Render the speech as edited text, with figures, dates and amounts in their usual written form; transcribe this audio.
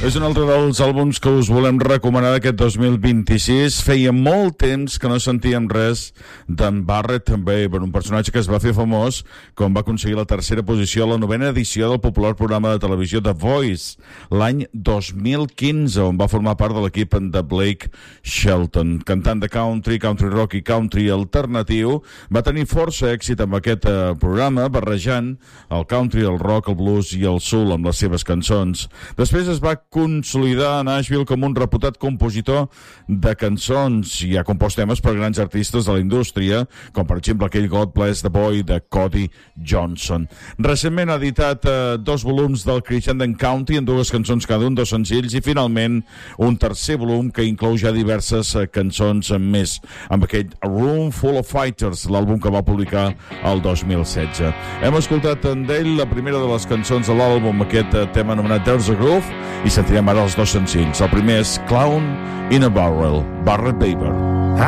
És un altre dels àlbums que us volem recomanar d'aquest 2026. Feia molt temps que no sentíem res d'en Barrett Baber, un personatge que es va fer famós quan va aconseguir la tercera posició a la 9ª edició del popular programa de televisió The Voice, l'any 2015, on va formar part de l'equip de Blake Shelton. Cantant de country, country rock i country alternatiu, va tenir força èxit amb aquest programa, barrejant el country, el rock, el blues i el soul amb les seves cançons. Després es va consolidar a Nashville com un reputat compositor de cançons i ha compost temes per grans artistes de la indústria, com per exemple aquell God Bless the Boy de Cody Johnson. Recentment ha editat 2 volums del Crescendo County en 2 cançons cada un, 2 senzills, i finalment un tercer volum que inclou ja diverses cançons més, amb aquell Room Full of Fighters, l'àlbum que va publicar el 2016. Hem escoltat d'ell la primera de les cançons de l'àlbum, aquest tema anomenat There's a Groove, i sentirem ara els 2 senzills. El primer és Clown in a Barrel, Barrett Baber.